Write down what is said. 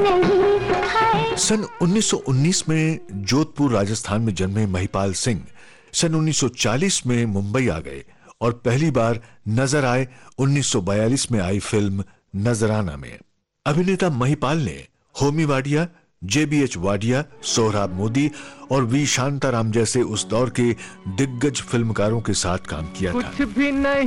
सन 1919 में जोधपुर राजस्थान में जन्मे महिपाल सिंह सन 1940 में मुंबई आ गए और पहली बार नजर आए 1942 में आई फिल्म नजराना में। अभिनेता महिपाल ने होमी वाडिया, JBH वाडिया, सोहराब मोदी और वी शांताराम जैसे उस दौर के दिग्गज फिल्मकारों के साथ काम किया था।